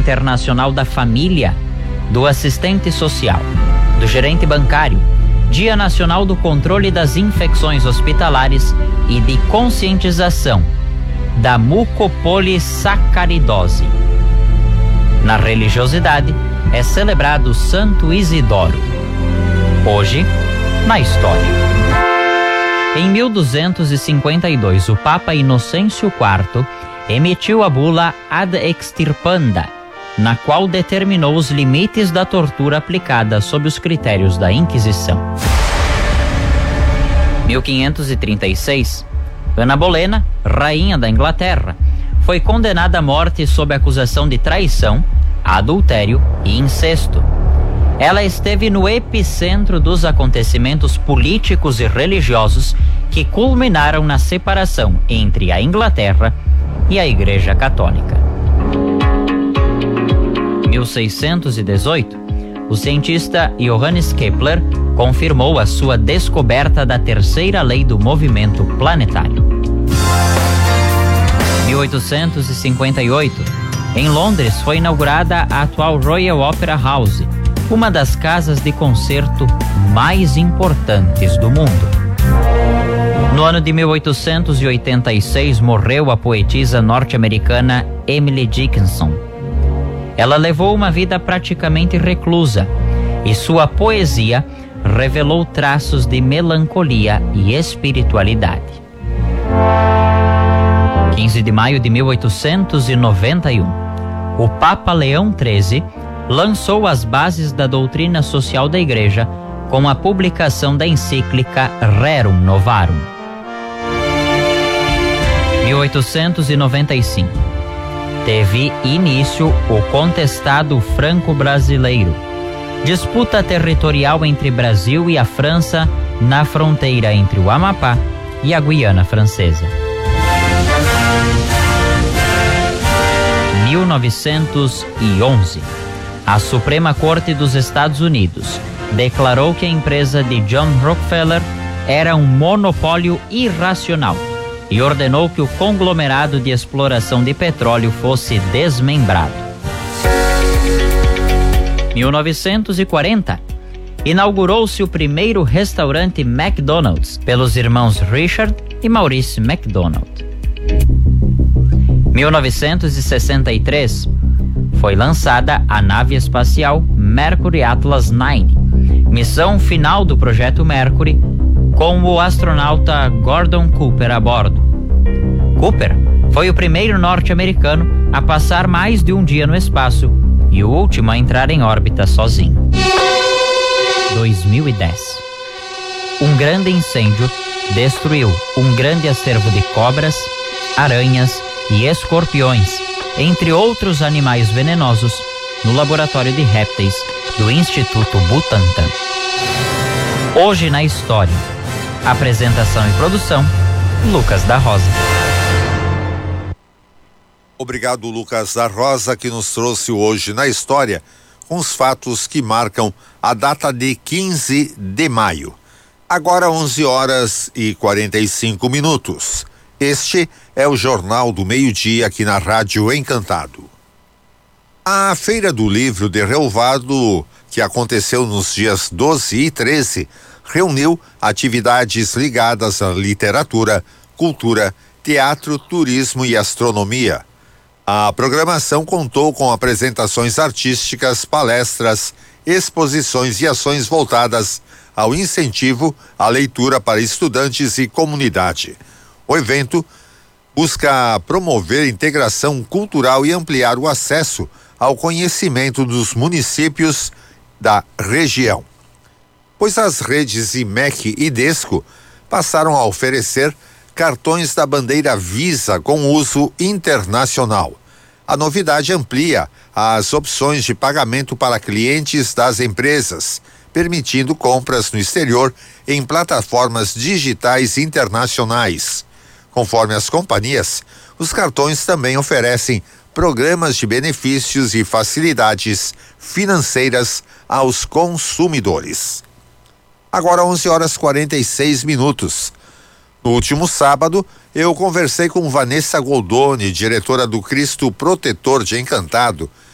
Internacional da Família, do Assistente Social, do Gerente Bancário, Dia Nacional do Controle das Infecções Hospitalares e de Conscientização da Mucopolissacaridose. Na religiosidade, é celebrado Santo Isidoro. Hoje, na história. Em 1252, o Papa Inocêncio IV emitiu a bula Ad Extirpanda, na qual determinou os limites da tortura aplicada sob os critérios da Inquisição. 1536, Ana Bolena, rainha da Inglaterra, foi condenada à morte sob acusação de traição, adultério e incesto. Ela esteve no epicentro dos acontecimentos políticos e religiosos que culminaram na separação entre a Inglaterra e a Igreja Católica. 1618, o cientista Johannes Kepler confirmou a sua descoberta da terceira lei do movimento planetário. 1858, em Londres foi inaugurada a atual Royal Opera House, uma das casas de concerto mais importantes do mundo. No ano de 1886 morreu a poetisa norte-americana Emily Dickinson. Ela levou uma vida praticamente reclusa e sua poesia revelou traços de melancolia e espiritualidade. 15 de maio de 1891, o Papa Leão XIII lançou as bases da doutrina social da Igreja com a publicação da encíclica Rerum Novarum. 1895, teve início o contestado franco-brasileiro, disputa territorial entre Brasil e a França na fronteira entre o Amapá e a Guiana Francesa. 1911, a Suprema Corte dos Estados Unidos declarou que a empresa de John Rockefeller era um monopólio irracional e ordenou que o conglomerado de exploração de petróleo fosse desmembrado. 1940, inaugurou-se o primeiro restaurante McDonald's pelos irmãos Richard e Maurice McDonald. 1963, foi lançada a nave espacial Mercury Atlas 9, missão final do projeto Mercury, com o astronauta Gordon Cooper a bordo. Cooper foi o primeiro norte-americano a passar mais de um dia no espaço e o último a entrar em órbita sozinho. 2010. Um grande incêndio destruiu um grande acervo de cobras, aranhas e escorpiões, entre outros animais venenosos, no laboratório de répteis do Instituto Butantan. Hoje na história. Apresentação e produção, Lucas da Rosa. Obrigado, Lucas da Rosa, que nos trouxe hoje na história com os fatos que marcam a data de 15 de maio. Agora 11h45. Este é o Jornal do Meio-Dia aqui na Rádio Encantado. A Feira do Livro de Relvado, que aconteceu nos dias 12 e 13, reuniu atividades ligadas à literatura, cultura, teatro, turismo e astronomia. A programação contou com apresentações artísticas, palestras, exposições e ações voltadas ao incentivo à leitura para estudantes e comunidade. O evento busca promover integração cultural e ampliar o acesso ao conhecimento dos municípios da região, pois as redes IMEC e DESCO passaram a oferecer cartões da bandeira Visa com uso internacional. A novidade amplia as opções de pagamento para clientes das empresas, permitindo compras no exterior em plataformas digitais internacionais. Conforme as companhias, os cartões também oferecem programas de benefícios e facilidades financeiras aos consumidores. Agora 11h46. No último sábado, eu conversei com Vanessa Goldoni, diretora do Cristo Protetor de Encantado,